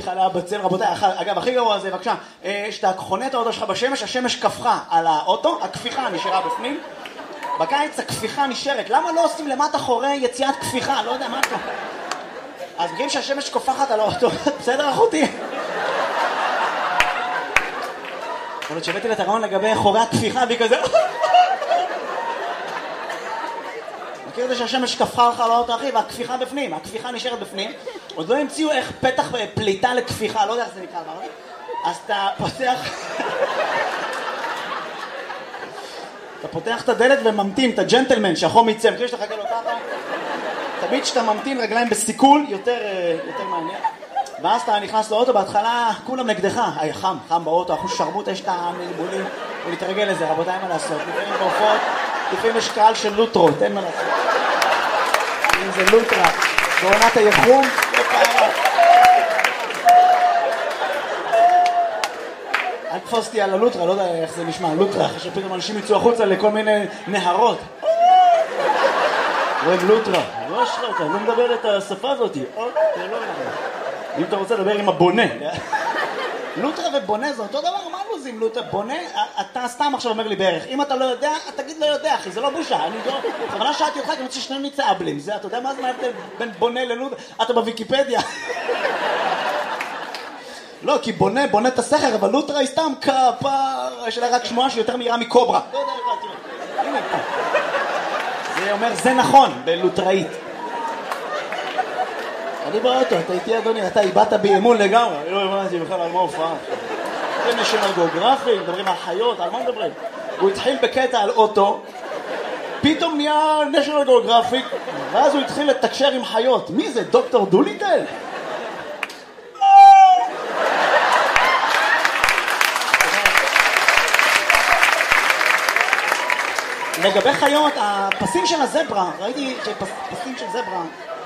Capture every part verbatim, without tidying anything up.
חלה בצל, רבותיי, אגב, הכי גרוע זה, בבקשה, שאתה חונה את האוטו שלך בשמש, השמש קפחה על האוטו, הכפיחה נשארה בפנים, בקיץ הכפיחה נשארת, למה לא עושים למטה חורי יציאת כפיחה? לא יודע מה פה. אז בגלל שהשמש קופחת על האוטו, בסדר אחותי? יכול להיות שהבאתי לתרעון לגבי חורי הכפיחה והיא כזה... מכיר את זה שהשמש קפחה לך על האוטו אחי והכפיחה בפנים, הכפיחה נשארת בפנים, עוד לא המציאו איך פתח פליטה לכפיחה, לא יודע איך זה נקרא, אז אתה פותח... אתה פותח את הדלת וממתין, את הג'נטלמן שהחום יצא, מכיר שאתה חכה לו ככה? תמיד שאתה ממתין רגליים בסיכול, יותר, יותר מעניין. ואז אתה נכנס לאוטו, בהתחלה כולם נגדך. היי, חם, חם באוטו, אחוז שרמות, יש את המלבולים, ולהתרגל לזה, רבותיי, אין מה לעשות. לפעמים בעופות, לפעמים יש קהל של לוטרות, אין מה לעשות. אם זה לוטרה, בעונת היחום, לא פעם. אל תפוס אותי על הלוטרה, לא יודע איך זה נשמע, לוטרה, אחרי שפתאום אנשים יצאו החוצה לכל מיני נהרות. רואים לוטרה, לא שלך, אני לא מדבר את השפה הזאת. אם אתה רוצה לדבר עם הבונה. לוטרה ובונה זה אותו דבר, מה לוזים לוטרה? בונה, אתה סתם עכשיו אומר לי בערך, אם אתה לא יודע, תגיד לא יודע אחי, זה לא בושה. אני לא, בכוונה שאלתי אותך, כי אני רוצה ששנינו נצאבלים. זה, אתה יודע מה זה ההבדל בין בונה ללוטרה? אתה בוויקיפדיה. לא, כי בונה, בונה את הסכר, אבל לוטרה היא סתם כפר, יש לה רק שמועה שהיא יותר מהירה מקוברה. לא יודע, הנה פה. זה אומר, זה נכון, בלוטראית. אני באוטו, אתה איתי אדוני, אתה איבדת באמון לגמרי. לא הבנתי בכלל על מה הופעה. זה נשיונל גיאוגרפיק, מדברים על חיות, על מה מדברים? הוא התחיל בקטע על אוטו, פתאום נהיה נשיונל גיאוגרפיק, ואז הוא התחיל לתקשר עם חיות. מי זה, דוקטור דוליטל? לגבי חיות, הפסים של הזברה, ראיתי שפסים של זברה,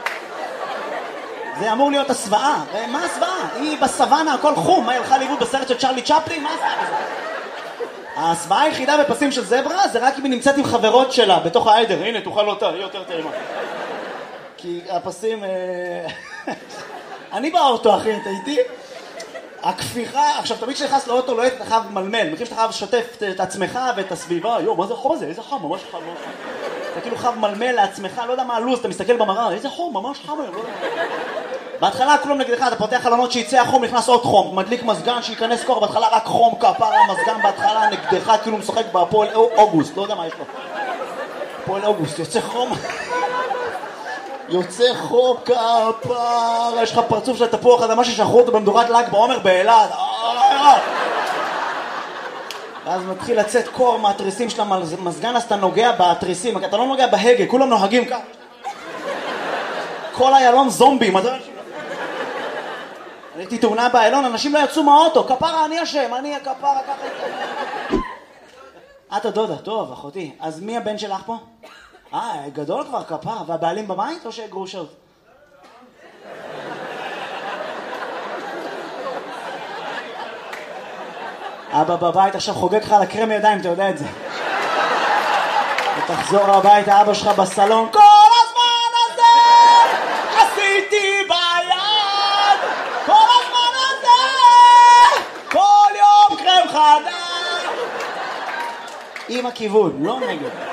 זה אמור להיות הסוואה. מה הסוואה? היא בסוואנה, הכל חום. מה, היא הלכה לאיבוד בסרט של צ'רלי צ'פלין? מה הסוואה בזה? הסוואה היחידה בפסים של זברה זה רק אם היא נמצאת עם חברות שלה בתוך העדר. הנה, תאכל אותה, היא יותר טעימה. כי הפסים... אני באוטו, אחי, אתה איתי? הכפיחה, עכשיו תמיד כשנכנס לאוטו לא אתה חייב מלמל, מכיר שאתה חייב לשתף את עצמך ואת הסביבה, יו, מה זה חום הזה? איזה חם, ממש חם, ממש חם. אתה כאילו חייב מלמל לעצמך, לא יודע מה הלו"ז, אתה מסתכל במראה, איזה חום, ממש חם היום, לא יודע. בהתחלה כולם נגדך, אתה פותח חלונות שיצא החום, נכנס עוד חום, מדליק מזגן שיכנס קור, בהתחלה רק חום, כפרה, מזגן בהתחלה נגדך, כאילו משחק בהפועל אוגוסט, לא יודע מה יש לו. הפועל אוגוסט, יוצא חום. יוצא חום כפר, יש לך פרצוף של תפוח אדמה ששחרו אותו במדורת ל"ג בעומר באילת. ואז מתחיל לצאת קור מהתריסים של המזגן, אז אתה נוגע בתריסים, אתה לא נוגע בהגה, כולם נוהגים ככה. כל איילון זומבים. הייתי תאונה באיילון, אנשים לא יצאו מהאוטו, כפרה אני אשם, אני הכפרה ככה. את הדודה, טוב אחותי, אז מי הבן שלך פה? אה, גדול כבר כפרה, והבעלים בבית או שגרושות? אבא בבית עכשיו חוגג לך על הקרם ידיים, אתה יודע את זה. ותחזור הביתה, אבא שלך בסלון, כל הזמן הזה עשיתי ביד, כל הזמן הזה, כל יום קרם חדש. עם הכיוון, לא נגד.